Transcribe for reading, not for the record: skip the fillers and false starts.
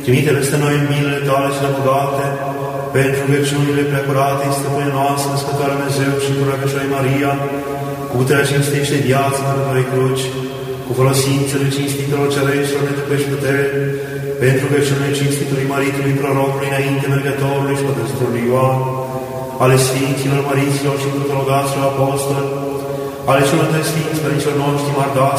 Trimite peste noi în binele Tale cele bogate, pentru veciunile preacurate, stăpâne noastră, Născătoarea Dumnezeu și cu Rugăciunea Maria, cu puterea cinstei și de viață pentru care cruci, cu folosințele cinstitelor cereștilor de tăpești putere, pentru veciunile cinstitului Maritului, Prorocului, înainte mergătorului și Pătăstorului Ioan, ale Sfinților, Măriților și Crucologaților Apostoli, ale celor de Sfinți, Părinților noștri, Mardați,